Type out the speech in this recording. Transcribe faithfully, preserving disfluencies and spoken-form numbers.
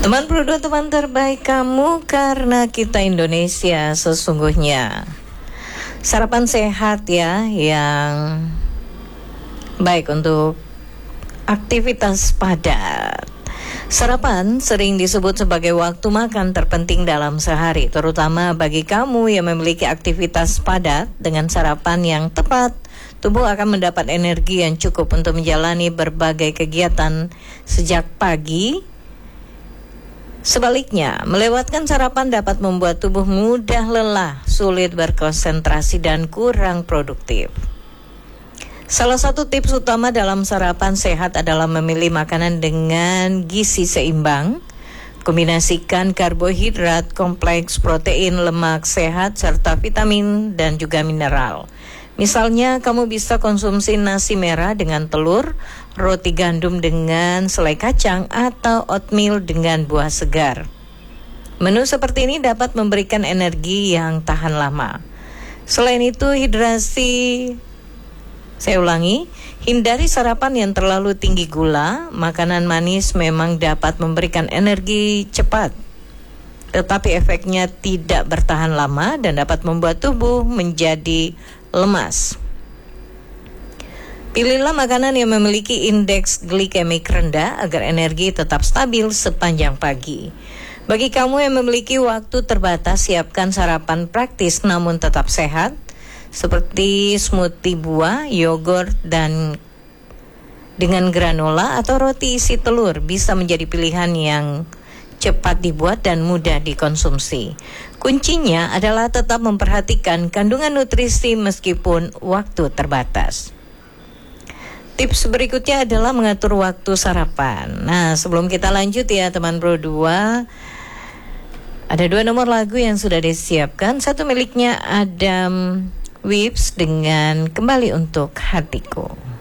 Teman Pro dua, teman terbaik kamu, karena kita Indonesia sesungguhnya. Sarapan sehat ya, yang baik untuk aktivitas padat. Sarapan sering disebut sebagai waktu makan terpenting dalam sehari, terutama bagi kamu yang memiliki aktivitas padat. Dengan sarapan yang tepat, tubuh akan mendapat energi yang cukup untuk menjalani berbagai kegiatan sejak pagi. Sebaliknya, melewatkan sarapan dapat membuat tubuh mudah lelah, sulit berkonsentrasi, dan kurang produktif. Salah satu tips utama dalam sarapan sehat adalah memilih makanan dengan gizi seimbang. Kombinasikan karbohidrat, kompleks, protein, lemak sehat, serta vitamin dan juga mineral. Misalnya, kamu bisa konsumsi nasi merah dengan telur, roti gandum dengan selai kacang, atau oatmeal dengan buah segar. Menu seperti ini dapat memberikan energi yang tahan lama. Selain itu, hidrasi, saya ulangi, hindari sarapan yang terlalu tinggi gula. Makanan manis memang dapat memberikan energi cepat, tetapi efeknya tidak bertahan lama dan dapat membuat tubuh menjadi lemas. Pilihlah makanan yang memiliki indeks glikemik rendah agar energi tetap stabil sepanjang pagi. Bagi kamu yang memiliki waktu terbatas, siapkan sarapan praktis namun tetap sehat, seperti smoothie buah, yogurt, dan dengan granola atau roti isi telur bisa menjadi pilihan yang cepat dibuat dan mudah dikonsumsi. Kuncinya adalah tetap memperhatikan kandungan nutrisi meskipun waktu terbatas. Tips berikutnya adalah mengatur waktu sarapan. Nah, sebelum kita lanjut ya teman Pro dua, ada dua nomor lagu yang sudah disiapkan. Satu miliknya Adam Wips dengan Kembali Untuk Hatiku.